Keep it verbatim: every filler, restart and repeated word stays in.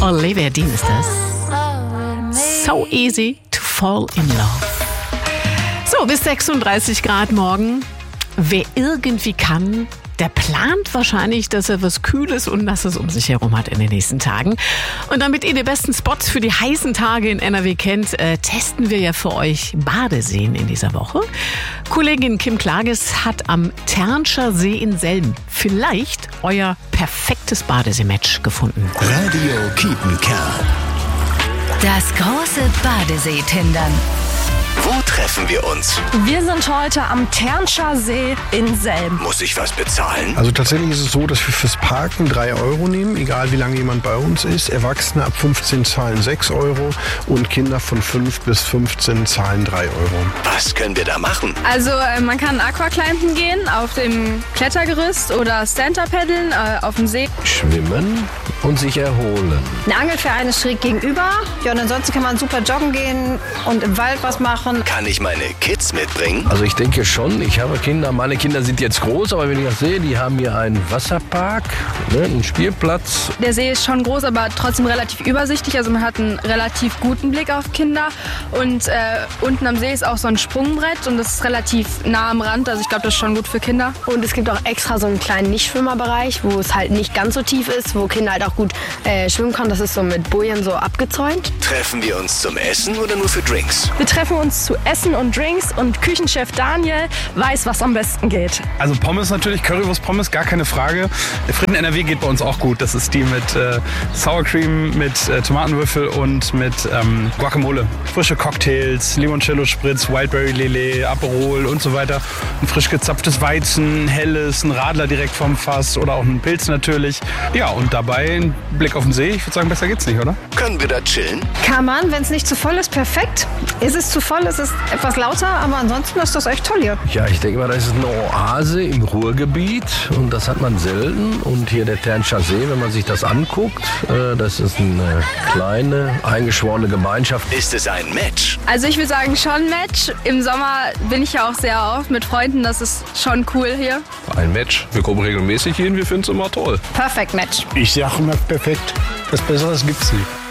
Olivia Dean ist das. So easy to fall in love. So, bis sechsunddreißig Grad morgen. Wer irgendwie kann, der plant wahrscheinlich, dass er was Kühles und Nasses um sich herum hat in den nächsten Tagen. Und damit ihr die besten Spots für die heißen Tage in N R W kennt, äh, testen wir ja für euch Badeseen in dieser Woche. Kollegin Kim Klages hat am Ternscher See in Selm vielleicht euer perfektes Badesee-Match gefunden. Radio Kiepenkerl. Das große Badesee-Tindern. Wo treffen wir uns? Wir sind heute am Ternscher See in Selm. Muss ich was bezahlen? Also tatsächlich ist es so, dass wir fürs Parken drei Euro nehmen, egal wie lange jemand bei uns ist. Erwachsene ab fünfzehn zahlen sechs Euro und Kinder von fünf bis fünfzehn zahlen drei Euro. Was können wir da machen? Also äh, man kann Aquaclimben gehen auf dem Klettergerüst oder Stand-Up paddeln äh, auf dem See. Schwimmen und sich erholen. Eine Angelverein ist schräg gegenüber. Ja, und ansonsten kann man super joggen gehen und im Wald was machen. Kann ich meine Kids mitbringen? Also ich denke schon, ich habe Kinder, meine Kinder sind jetzt groß, aber wenn ich das sehe, die haben hier einen Wasserpark, ne, einen Spielplatz. Der See ist schon groß, aber trotzdem relativ übersichtlich. Also man hat einen relativ guten Blick auf Kinder. Und äh, unten am See ist auch so ein Sprungbrett und das ist relativ nah am Rand. Also ich glaube, das ist schon gut für Kinder. Und es gibt auch extra so einen kleinen Nichtschwimmerbereich, wo es halt nicht ganz so tief ist, wo Kinder halt auch gut äh, schwimmen können. Das ist so mit Bojen so abgezäunt. Treffen wir uns zum Essen oder nur für Drinks? Wir treffen uns zu Essen und Drinks und Küchenchef Daniel weiß, was am besten geht. Also Pommes natürlich, Currywurst Pommes, gar keine Frage. Fritten N R W geht bei uns auch gut. Das ist die mit äh, Sour Cream, mit äh, Tomatenwürfel und mit ähm, Guacamole. Frische Cocktails, Limoncello Spritz, Wildberry Lillet, Aperol und so weiter. Ein frisch gezapftes Weizen, helles, ein Radler direkt vom Fass oder auch ein Pilz natürlich. Ja, und dabei ein Blick auf den See. Ich würde sagen, besser geht's nicht, oder? Können wir da chillen? Kann man, wenn es nicht zu voll ist, perfekt. Ist es zu voll, ist es etwas lauter, aber ansonsten ist das echt toll hier. Ja, ich denke mal, das ist eine Oase im Ruhrgebiet und das hat man selten. Und hier der Ternscher See, wenn man sich das anguckt, äh, das ist eine kleine, eingeschworene Gemeinschaft. Ist es ein Match? Also ich würde sagen, schon Match. Im Sommer bin ich ja auch sehr oft mit Freunden. Das ist schon cool hier. Ein Match. Wir kommen regelmäßig hin, wir finden es immer toll. Perfekt Match. Ich sage immer perfekt. Was Besseres gibt's nicht.